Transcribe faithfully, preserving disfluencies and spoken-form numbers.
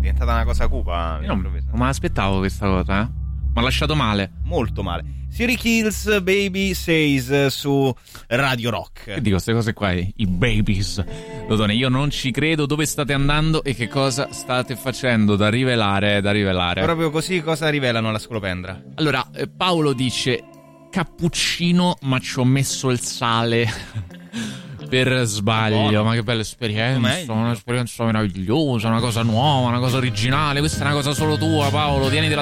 diventata una cosa cupa. Io non, non me l'aspettavo questa cosa, eh. Mi ha lasciato male. Molto male. Siri Kills Baby Says su Radio Rock. Che dico, queste cose qua, i babies. Dodone, io non ci credo. Dove state andando e che cosa state facendo? Da rivelare, da rivelare. Proprio così, cosa rivelano alla scolopendra? Allora, eh, Paolo dice cappuccino, ma ci ho messo il sale per sbaglio. Buono. Ma che bella esperienza. Com'è? Un'esperienza meravigliosa, una cosa nuova, una cosa originale. Questa è una cosa solo tua, Paolo. Tienitela